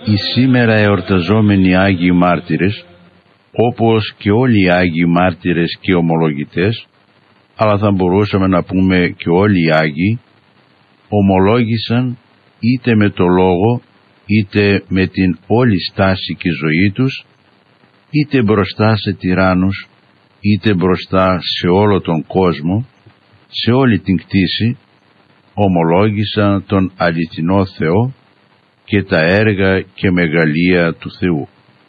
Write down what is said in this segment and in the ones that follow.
οι σήμερα εορταζόμενοι Άγιοι Μάρτυρες, όπως και όλοι οι Άγιοι Μάρτυρες και ομολογητές, αλλά θα μπορούσαμε να πούμε και όλοι οι Άγιοι, ομολόγησαν είτε με το λόγο, είτε με την όλη στάση και ζωή τους, είτε μπροστά σε τυράννους, είτε μπροστά σε όλο τον κόσμο, σε όλη την κτήση, ομολόγησαν τον αληθινό Θεό και τα έργα και μεγαλεία του Θεού.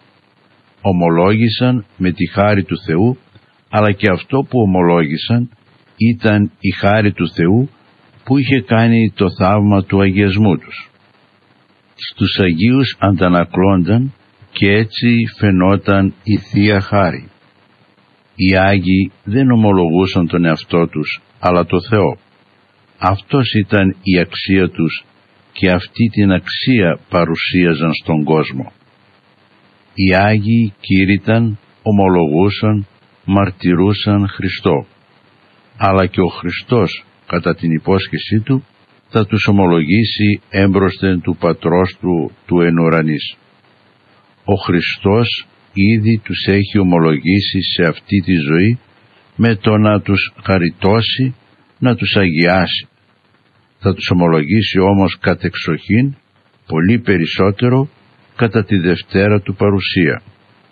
Ομολόγησαν με τη χάρη του Θεού, αλλά και αυτό που ομολόγησαν ήταν η χάρη του Θεού που είχε κάνει το θαύμα του αγιασμού τους. Στους Αγίους αντανακλώνταν και έτσι φαινόταν η Θεία Χάρη. Οι Άγιοι δεν ομολογούσαν τον εαυτό τους, αλλά το Θεό. Αυτός ήταν η αξία τους και αυτή την αξία παρουσίαζαν στον κόσμο. Οι Άγιοι κήρυταν, ομολογούσαν, μαρτυρούσαν Χριστό, αλλά και ο Χριστός κατά την υπόσχεσή του θα τους ομολογήσει έμπροσθεν του Πατρός του εν ουρανής. Ο Χριστός ήδη τους έχει ομολογήσει σε αυτή τη ζωή με το να τους χαριτώσει, να τους αγιάσει. Θα τους ομολογήσει όμως κατεξοχήν πολύ περισσότερο κατά τη Δευτέρα του παρουσία.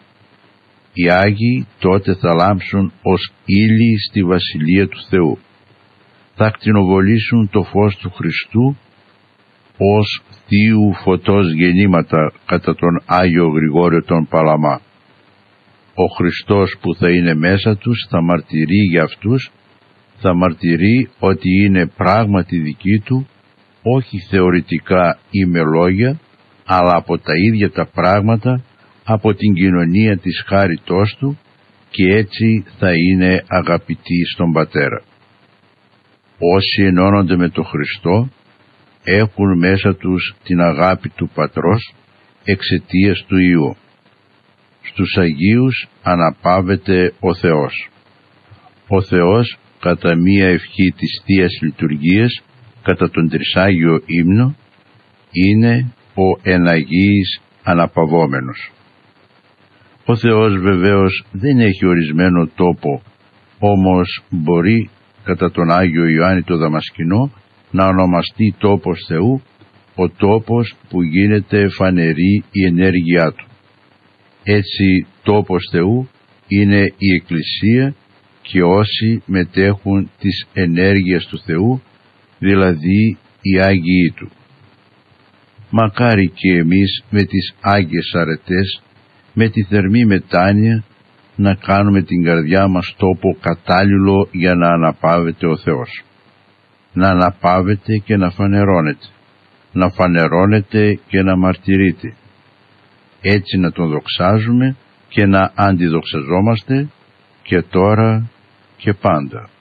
Οι Άγιοι τότε θα λάμψουν ως ήλιοι στη Βασιλεία του Θεού. Θα ακτινοβολήσουν το φως του Χριστού ως θείου φωτός γεννήματα κατά τον Άγιο Γρηγόριο τον Παλαμά. Ο Χριστός που θα είναι μέσα τους θα μαρτυρεί για αυτούς, θα μαρτυρεί ότι είναι πράγματι δική του, όχι θεωρητικά ή με λόγια, αλλά από τα ίδια τα πράγματα, από την κοινωνία της χάριτός του, και έτσι θα είναι αγαπητοί στον Πατέρα. Όσοι ενώνονται με τον Χριστό έχουν μέσα τους την αγάπη του Πατρός εξαιτίας του Υιού. Στους Αγίους αναπαύεται ο Θεός. Ο Θεός κατά μία ευχή της Θείας Λειτουργίας, κατά τον Τρισάγιο ύμνο, είναι ο εν Αγίης αναπαυόμενος. Ο Θεός βεβαίως δεν έχει ορισμένο τόπο, όμως μπορεί κατά τον Άγιο Ιωάννη το Δαμασκηνό να ονομαστεί τόπος Θεού, ο τόπος που γίνεται φανερή η ενέργειά του. Έτσι τόπος Θεού είναι η Εκκλησία και όσοι μετέχουν τις ενέργειες του Θεού, δηλαδή οι Άγιοι του. Μακάρι και εμείς με τις Άγιες αρετές, με τη θερμή μετάνοια, να κάνουμε την καρδιά μας τόπο κατάλληλο για να αναπαύεται ο Θεός. Να αναπαύεται και να φανερώνεται, να φανερώνεται και να μαρτυρείται. Έτσι να τον δοξάζουμε και να αντιδοξαζόμαστε και τώρα και πάντα.